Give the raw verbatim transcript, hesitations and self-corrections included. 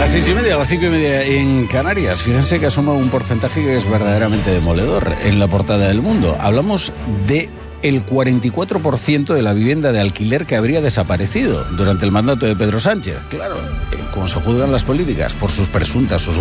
las seis y media, a las cinco y media en Canarias. Fíjense que asoma un porcentaje que es verdaderamente demoledor en la portada del Mundo. Hablamos de el cuarenta y cuatro por ciento de la vivienda de alquiler que habría desaparecido durante el mandato de Pedro Sánchez. Claro, eh, como se juzgan las políticas por sus presuntas o